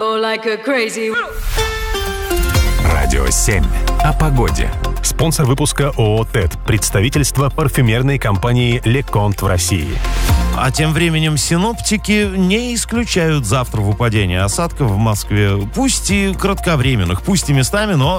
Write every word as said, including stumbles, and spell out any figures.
Радио семь. О погоде. Спонсор выпуска ООО «ТЭД». Представительство парфюмерной компании «Леконт» в России. А тем временем синоптики не исключают завтра выпадение осадков в Москве. Пусть и кратковременных, пусть и местами, но